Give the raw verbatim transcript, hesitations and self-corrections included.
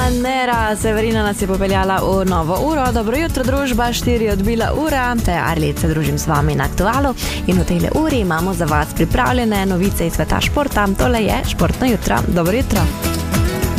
Nera Severina nas je popeljala v novo uro. Dobro jutro, družba, štiri odbila ura. Te Arlet se družim s vami na Aktualu in v tejle uri imamo za vas pripravljene novice iz sveta športa. Tole je Športno jutro. Dobro jutro.